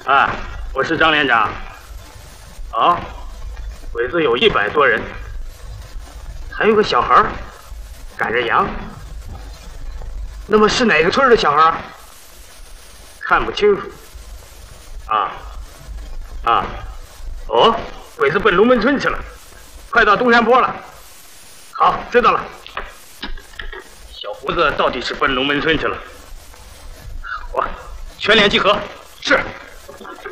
啊，我是张连长。啊，鬼子有100多人，还有个小孩赶着羊。那么是哪个村的小孩？看不清楚。哦，鬼子奔龙门村去了，快到东山坡了。好，知道了。小胡子到底是奔龙门村去了。好啊，全连集合。是。